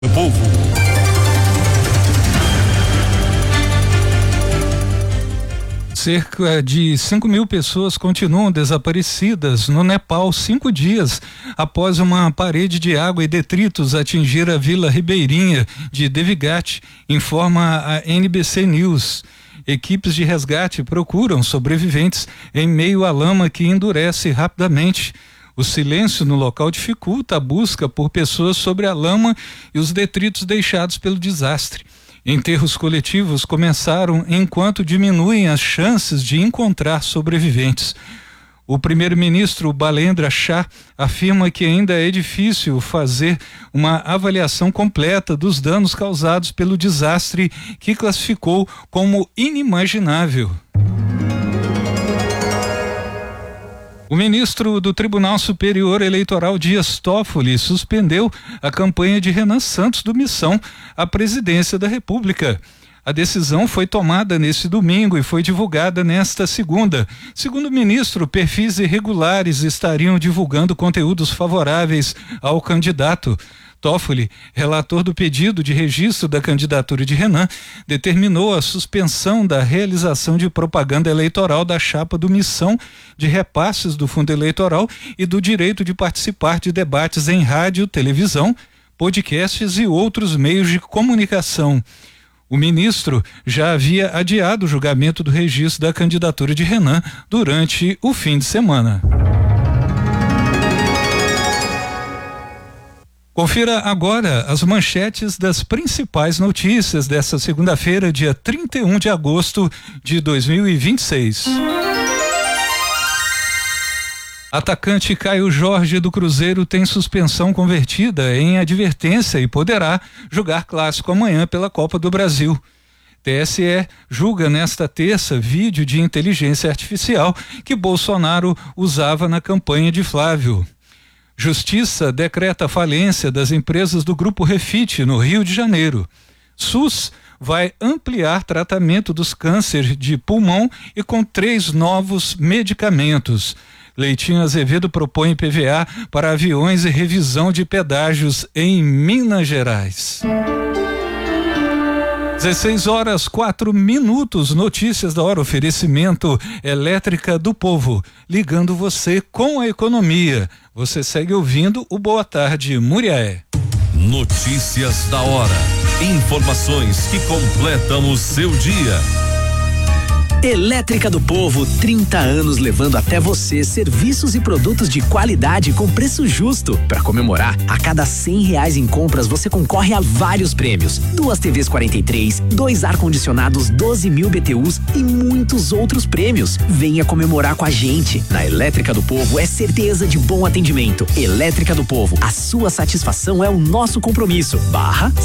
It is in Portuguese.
O povo. Cerca de 5.000 pessoas continuam desaparecidas no Nepal 5 dias após uma parede de água e detritos atingir a Vila Ribeirinha de Devigat, informa a NBC News. Equipes de resgate procuram sobreviventes em meio à lama que endurece rapidamente. O silêncio no local dificulta a busca por pessoas sobre a lama e os detritos deixados pelo desastre. Enterros coletivos começaram enquanto diminuem as chances de encontrar sobreviventes. O primeiro-ministro Balendra Shah afirma que ainda é difícil fazer uma avaliação completa dos danos causados pelo desastre, que classificou como inimaginável. O ministro do Tribunal Superior Eleitoral, Dias Toffoli, suspendeu a campanha de Renan Santos do Missão à presidência da República. A decisão foi tomada neste domingo e foi divulgada nesta segunda. Segundo o ministro, perfis irregulares estariam divulgando conteúdos favoráveis ao candidato. Toffoli, relator do pedido de registro da candidatura de Renan, determinou a suspensão da realização de propaganda eleitoral da chapa do Missão, de repasses do fundo eleitoral e do direito de participar de debates em rádio, televisão, podcasts e outros meios de comunicação. O ministro já havia adiado o julgamento do registro da candidatura de Renan durante o fim de semana. Confira agora as manchetes das principais notícias desta segunda-feira, dia 31 de agosto de 2026. Atacante Caio Jorge do Cruzeiro tem suspensão convertida em advertência e poderá jogar clássico amanhã pela Copa do Brasil. TSE julga nesta terça vídeo de inteligência artificial que Bolsonaro usava na campanha de Flávio. Justiça decreta falência das empresas do Grupo Refit no Rio de Janeiro. SUS vai ampliar tratamento dos cânceres de pulmão e com 3 novos medicamentos. Leitinho Azevedo propõe PVA para aviões e revisão de pedágios em Minas Gerais. 16h04. Notícias da hora. Oferecimento Elétrica do Povo, ligando você com a economia. Você segue ouvindo o Boa Tarde Muriaé. Notícias da hora. Informações que completam o seu dia. Elétrica do Povo, 30 anos levando até você serviços e produtos de qualidade com preço justo. Para comemorar, a cada R$100 em compras você concorre a vários prêmios: 2 TVs 43, 2 ar-condicionados 12.000 BTUs e muitos outros prêmios. Venha comemorar com a gente. Na Elétrica do Povo é certeza de bom atendimento. Elétrica do Povo, a sua satisfação é o nosso compromisso.